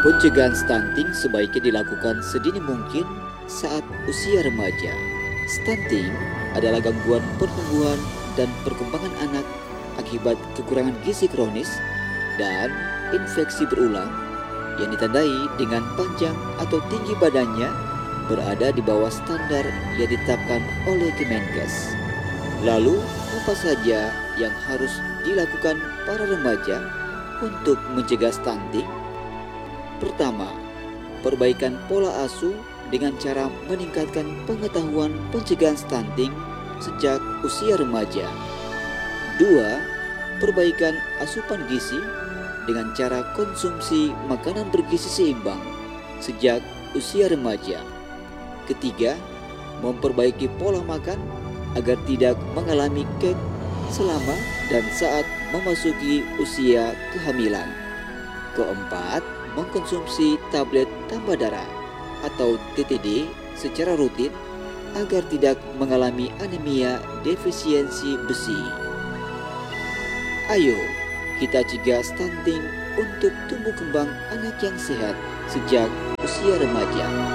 Pencegahan stunting sebaiknya dilakukan sedini mungkin saat usia remaja. Stunting adalah gangguan pertumbuhan dan perkembangan anak akibat kekurangan gizi kronis dan infeksi berulang yang ditandai dengan panjang atau tinggi badannya berada di bawah standar yang ditetapkan oleh Kemenkes. Lalu, apa saja yang harus dilakukan para remaja untuk mencegah stunting? Pertama, perbaikan pola asuh dengan cara meningkatkan pengetahuan pencegahan stunting sejak usia remaja. Dua, perbaikan asupan gizi dengan cara konsumsi makanan bergizi seimbang sejak usia remaja. Ketiga, memperbaiki pola makan agar tidak mengalami kek selama dan saat memasuki usia kehamilan. Keempat, mengkonsumsi tablet tambah darah atau TTD secara rutin agar tidak mengalami anemia defisiensi besi. Ayo, kita cegah stunting untuk tumbuh kembang anak yang sehat sejak usia remaja.